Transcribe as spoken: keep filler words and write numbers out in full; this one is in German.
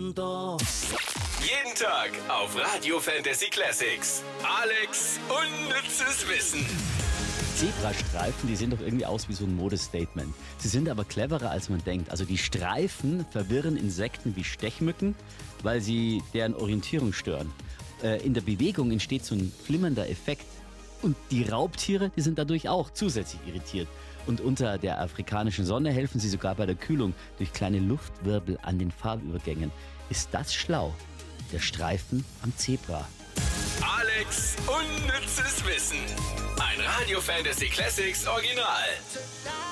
schon da. Jeden Tag auf Radio Fantasy Classics. Alex unnützes Wissen. Zebrastreifen, die sehen doch irgendwie aus wie so ein Modestatement. Sie sind aber cleverer, als man denkt. Also die Streifen verwirren Insekten wie Stechmücken, weil sie deren Orientierung stören. Äh, in der Bewegung entsteht so ein flimmernder Effekt. Und die Raubtiere, die sind dadurch auch zusätzlich irritiert. Und unter der afrikanischen Sonne helfen sie sogar bei der Kühlung durch kleine Luftwirbel an den Farbübergängen. Ist das schlau? Der Streifen am Zebra. Alex unnützes Wissen. Ein Radio Fantasy Classics Original.